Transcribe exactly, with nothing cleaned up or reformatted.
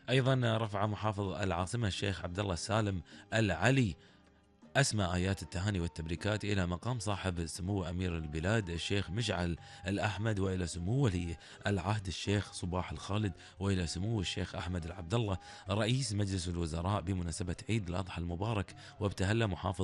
أيضا رفع محافظ العاصمة الشيخ عبد الله السالم العلي أسمى آيات التهاني والتبريكات إلى مقام صاحب سمو أمير البلاد الشيخ مشعل الأحمد، وإلى سمو ولي العهد الشيخ صباح الخالد، وإلى سمو الشيخ أحمد العبد الله رئيس مجلس الوزراء بمناسبة عيد الأضحى المبارك. وابتهل محافظ